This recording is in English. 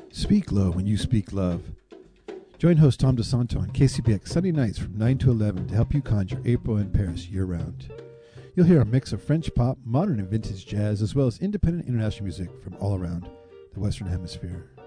Speak low when you speak love. Join host Tom DeSanto on KCBX Sunday nights from 9 to 11 to help you conjure April in Paris year-round. You'll hear a mix of French pop, modern and vintage jazz, as well as independent international music from all around the Western Hemisphere.